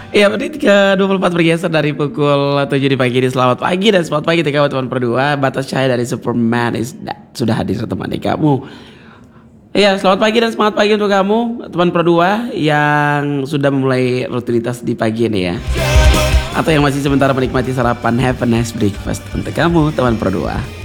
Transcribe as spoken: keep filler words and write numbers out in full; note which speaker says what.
Speaker 1: Iya, menit ke dua puluh empat bergeser dari pukul tujuh di pagi ini. Selamat pagi dan selamat pagi tiga teman berdua. Batas cahaya dari Superman is that. Sudah hadir temani kamu. Iya, selamat pagi dan semangat pagi untuk kamu teman berdua yang sudah memulai rutinitas di pagi ini ya. Atau yang masih sementara menikmati sarapan. Have a nice breakfast untuk kamu teman berdua.